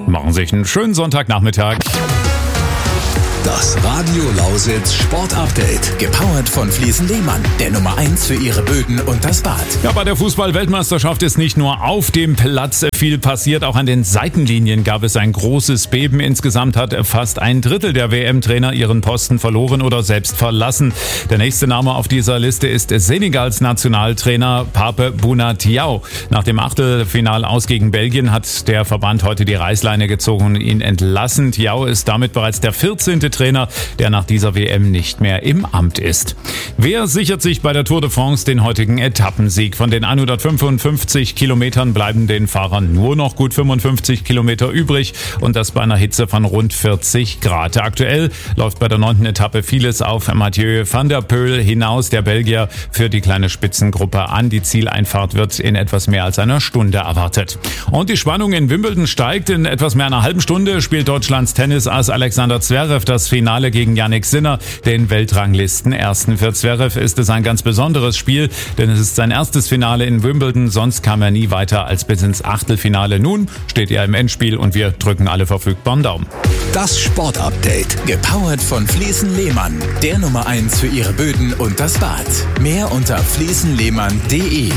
Machen Sie sich einen schönen Sonntagnachmittag. Das Radio Lausitz Sport Update, gepowert von Fliesen Lehmann, der Nummer 1 für Ihre Böden und das Bad. Ja, bei der Fußball-Weltmeisterschaft ist nicht nur auf dem Platz viel passiert, auch an den Seitenlinien gab es ein großes Beben. Insgesamt hat fast ein Drittel der WM-Trainer ihren Posten verloren oder selbst verlassen. Der nächste Name auf dieser Liste ist Senegals Nationaltrainer Pape Bouna Diaw. Nach dem Achtelfinal aus gegen Belgien hat der Verband heute die Reißleine gezogen und ihn entlassen. Diaw ist damit bereits der 14. Trainer, der nach dieser WM nicht mehr im Amt ist. Wer sichert sich bei der Tour de France den heutigen Etappensieg? Von den 155 Kilometern bleiben den Fahrern nur noch gut 55 Kilometer übrig und das bei einer Hitze von rund 40 Grad. Aktuell läuft bei der 9. Etappe vieles auf Mathieu van der Poel hinaus. Der Belgier führt die kleine Spitzengruppe an. Die Zieleinfahrt wird in etwas mehr als einer Stunde erwartet. Und die Spannung in Wimbledon steigt. In etwas mehr einer halben Stunde spielt Deutschlands Tennisass Alexander Zverev das Finale gegen Jannik Sinner, den Weltranglisten-Ersten. Für Zverev ist es ein ganz besonderes Spiel, denn es ist sein erstes Finale in Wimbledon. Sonst kam er nie weiter als bis ins Achtelfinale. Nun steht er im Endspiel und wir drücken alle verfügbaren Daumen. Das Sport-Update, gepowert von Fliesen Lehmann, der Nummer 1 für Ihre Böden und das Bad. Mehr unter fliesenlehmann.de.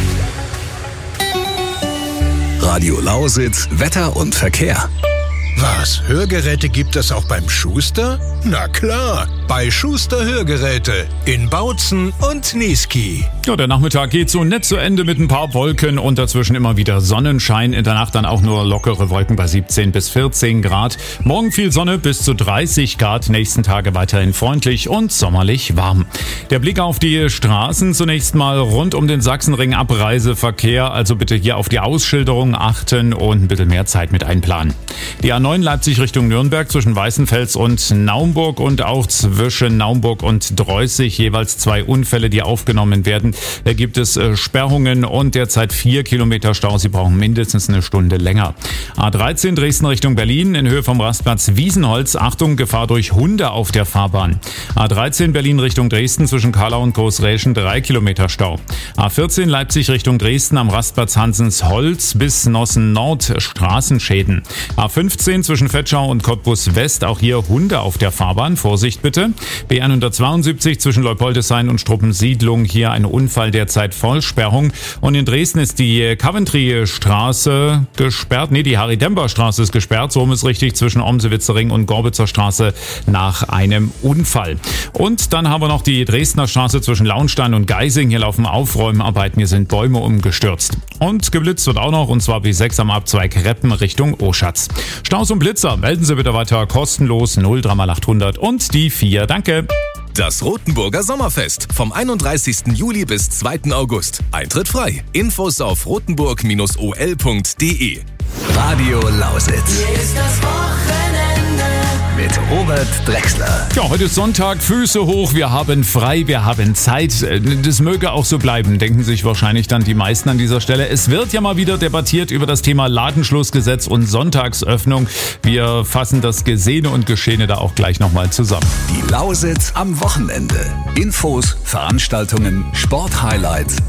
Radio Lausitz, Wetter und Verkehr. Was, Hörgeräte gibt es auch beim Schuster? Na klar, bei Schuster Hörgeräte in Bautzen und Niesky. Ja, der Nachmittag geht so nett zu Ende mit ein paar Wolken und dazwischen immer wieder Sonnenschein. In der Nacht dann auch nur lockere Wolken bei 17 bis 14 Grad. Morgen viel Sonne bis zu 30 Grad. Nächsten Tage weiterhin freundlich und sommerlich warm. Der Blick auf die Straßen zunächst mal rund um den Sachsenring Abreiseverkehr. Also bitte hier auf die Ausschilderung achten und ein bisschen mehr Zeit mit einplanen. Die A9 Leipzig Richtung Nürnberg zwischen Weißenfels und Naumburg und auch zwischen Naumburg und Dreußig jeweils 2 Unfälle, die aufgenommen werden. Da gibt es Sperrungen und derzeit 4 Kilometer Stau. Sie brauchen mindestens eine Stunde länger. A13 Dresden Richtung Berlin in Höhe vom Rastplatz Wiesenholz. Achtung, Gefahr durch Hunde auf der Fahrbahn. A13 Berlin Richtung Dresden zwischen Kahlau und Großräschen 3 Kilometer Stau. A14 Leipzig Richtung Dresden am Rastplatz Hansensholz bis Nossen Nord Straßenschäden. A15 zwischen Vetschau und Cottbus West, auch hier Hunde auf der Fahrbahn. Vorsicht bitte. B172 zwischen Leupoldeshain und Struppensiedlung, hier ein Unfall, derzeit Vollsperrung. Und in Dresden ist die Coventry-Straße gesperrt. Die Harry-Dember-Straße ist gesperrt, so ist richtig, zwischen Omsewitzer Ring und Gorbitzer Straße nach einem Unfall. Und dann haben wir noch die Dresdner Straße zwischen Launstein und Geising. Hier laufen Aufräumarbeiten, hier sind Bäume umgestürzt. Und geblitzt wird auch noch, und zwar B6 am Abzweig Reppen Richtung Oschatz. Staus und Blitzer, melden Sie bitte weiter kostenlos 03800 und die 4. Danke. Das Rotenburger Sommerfest vom 31. Juli bis 2. August. Eintritt frei. Infos auf rotenburg-ol.de. Radio Lausitz. Hier ist das Wochenende. Mit Robert Drechsler. Ja, heute ist Sonntag, Füße hoch, wir haben frei, wir haben Zeit. Das möge auch so bleiben, denken sich wahrscheinlich dann die meisten an dieser Stelle. Es wird ja mal wieder debattiert über das Thema Ladenschlussgesetz und Sonntagsöffnung. Wir fassen das Gesehene und Geschehene da auch gleich nochmal zusammen. Die Lausitz am Wochenende. Infos, Veranstaltungen, Sporthighlights